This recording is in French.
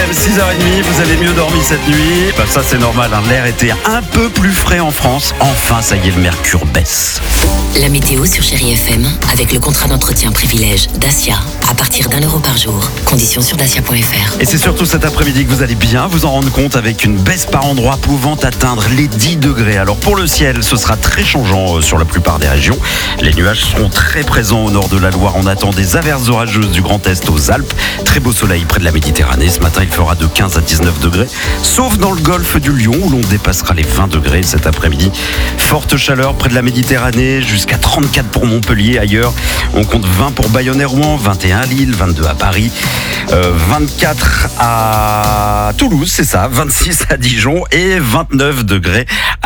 FM, 6h30, vous avez mieux dormi cette nuit. Ça c'est normal, l'air était un peu plus frais en France. Enfin, ça y est, le mercure baisse. La météo sur Chérie FM, avec le contrat d'entretien privilège Dacia, à partir d'€1 par jour. Conditions sur dacia.fr. Et c'est surtout cet après-midi que vous allez bien vous en rendre compte, avec une baisse par endroits pouvant atteindre les 10 degrés. Alors pour le ciel, ce sera très changeant sur la plupart des régions. Les nuages seront très présents au nord de la Loire. On attend des averses orageuses du Grand Est aux Alpes. Très beau soleil près de la Méditerranée. Ce matin, il fera de 15 à 19 degrés, sauf dans le golfe du Lion où l'on dépassera les 20 degrés cet après-midi. Forte chaleur près de la Méditerranée, jusqu'à 34 pour Montpellier. Ailleurs, on compte 20 pour Bayonne et Rouen, 21 à Lille, 22 à Paris, 24 à Toulouse, c'est ça, 26 à Dijon et 29 degrés à